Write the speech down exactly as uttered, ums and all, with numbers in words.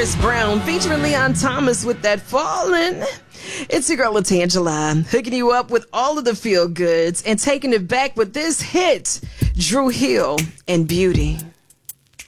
Chris Brown featuring Leon Thomas with that Fallin'. It's your girl Latangela, hooking you up with all of the feel goods and taking it back with this hit, Drew Hill and Beauty.